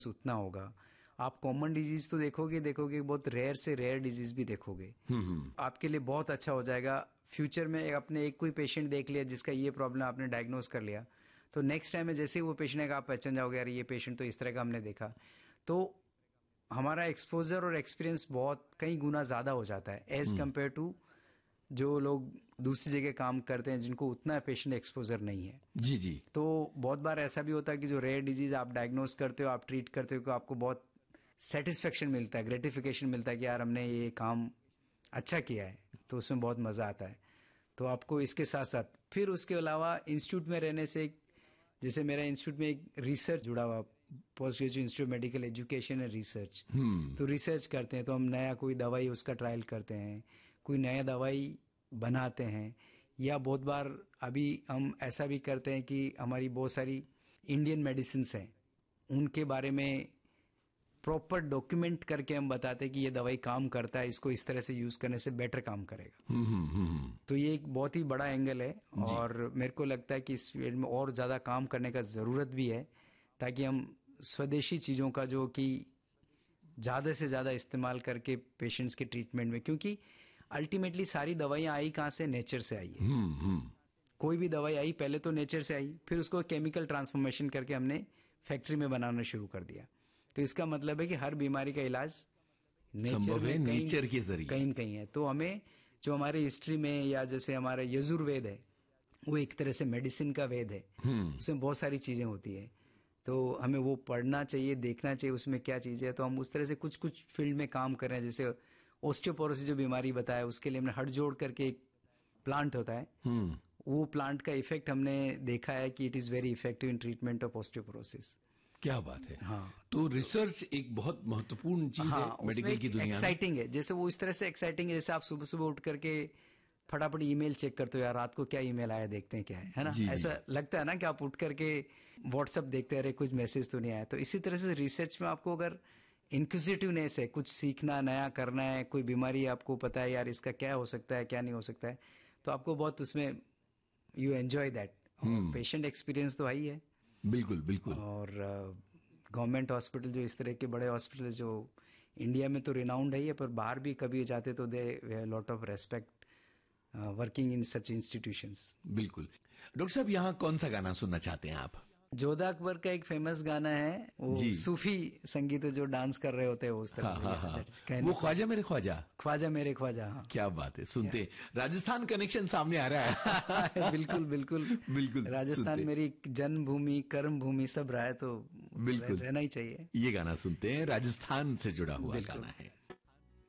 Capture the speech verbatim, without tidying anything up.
उतना होगा। आप कॉमन डिजीज तो देखोगे देखोगे बहुत रेयर से रेयर डिजीज भी देखोगे। आपके लिए बहुत अच्छा हो जाएगा। फ्यूचर में आपने एक कोई पेशेंट देख लिया जिसका ये प्रॉब्लम आपने डायग्नोज कर लिया, तो नेक्स्ट टाइम में जैसे ही वो पेशेंट है आप पहचान जाओगे यार ये पेशेंट तो इस तरह का हमने देखा। तो हमारा एक्सपोजर और एक्सपीरियंस बहुत कई गुना ज्यादा हो जाता है एज कम्पेयर टू जो लोग दूसरी जगह काम करते हैं जिनको उतना पेशेंट एक्सपोजर नहीं है। जी जी। तो बहुत बार ऐसा भी होता है कि जो रेयर डिजीज आप डायग्नोज करते हो, आप ट्रीट करते हो, तो आपको बहुत सेटिस्फेक्शन मिलता है, ग्रेटिफिकेशन मिलता है कि यार हमने ये काम अच्छा किया है, तो उसमें बहुत मजा आता है। तो आपको इसके साथ साथ फिर उसके अलावा इंस्टीट्यूट में रहने से, जैसे मेरा इंस्टीट्यूट में एक रिसर्च जुड़ा हुआ, post graduate institute medical education and research, तो रिसर्च करते हैं। तो हम नया कोई दवाई उसका ट्रायल करते हैं, कोई नया दवाई बनाते हैं, या बहुत बार अभी हम ऐसा भी करते हैं कि हमारी बहुत सारी इंडियन मेडिसिन हैं उनके बारे में प्रॉपर डॉक्यूमेंट करके हम बताते हैं कि ये दवाई काम करता है, इसको इस तरह से यूज करने से बेटर काम करेगा। तो ये एक बहुत ही बड़ा एंगल है और मेरे को लगता है कि इस फील्ड में और ज्यादा काम करने का जरूरत भी है, ताकि हम स्वदेशी चीजों का जो कि ज्यादा से ज्यादा इस्तेमाल करके पेशेंट्स के ट्रीटमेंट में, क्योंकि अल्टीमेटली सारी दवाइयां आई कहां से, नेचर से आई है। कोई भी दवाई आई पहले तो नेचर से आई, फिर उसको केमिकल ट्रांसफॉर्मेशन करके हमने फैक्ट्री में बनाना शुरू कर दिया। तो इसका मतलब है कि हर बीमारी का इलाज नेचर में नेचर के जरिए कहीं न कहीं है। तो हमें जो हमारे हिस्ट्री में, या जैसे हमारा यजुर्वेद है वो एक तरह से मेडिसिन का वेद है, उसमें बहुत सारी चीजें होती है। तो हमें वो पढ़ना चाहिए, देखना चाहिए उसमें क्या चीजें है। तो हम उस तरह से कुछ कुछ फील्ड में काम कर रहे हैं। जैसे ऑस्टियोपोरोसिस जो बीमारी बताया, उसके लिए हमने हड जोड़ करके एक प्लांट होता है, वो प्लांट का इफेक्ट हमने देखा है कि it is very effective in treatment of osteoporosis. क्या बात है। हाँ, तो रिसर्च एक बहुत महत्वपूर्ण चीज हाँ, है मेडिकल की दुनिया में। एक्साइटिंग है, जैसे वो इस तरह से एक्साइटिंग है जैसे आप सुबह सुबह उठ करके फटाफट ईमेल चेक करते हो, यार रात को क्या ईमेल आया देखते हैं क्या है, है ना। जी, ऐसा जी। लगता है ना कि आप उठ करके व्हाट्सएप देखते रहे, कुछ मैसेज तो नहीं आया। तो इसी तरह से रिसर्च में आपको अगर इंक्विजिटिवनेस है, कुछ सीखना, नया करना है, कोई बीमारी आपको पता है यार इसका क्या हो सकता है क्या नहीं हो सकता है, तो आपको बहुत उसमें you enjoy that. Patient experience तो आई है। बिल्कुल बिल्कुल। और गवर्नमेंट हॉस्पिटल जो इस तरह के बड़े हॉस्पिटल जो इंडिया में तो रिनाउंड है, पर बाहर भी कभी जाते तो दे lot of respect working in such institutions. बिल्कुल। डॉक्टर साहब, यहाँ कौन सा गाना सुनना चाहते हैं आप? जोधा अकबर का एक फेमस गाना है, वो सूफी संगीत जो डांस कर रहे होते हैं उस तरह। हाँ, हाँ, हाँ। वो ख्वाजा मेरे ख्वाजा, ख्वाजा मेरे ख्वाजा। हाँ। क्या बात है, सुनते हैं। राजस्थान कनेक्शन सामने आ रहा है। बिल्कुल बिल्कुल बिल्कुल। राजस्थान मेरी जन्मभूमि, कर्म भूमि सब रहा है, तो बिल्कुल रहना ही चाहिए। ये गाना सुनते हैं, राजस्थान से जुड़ा हुआ गाना है।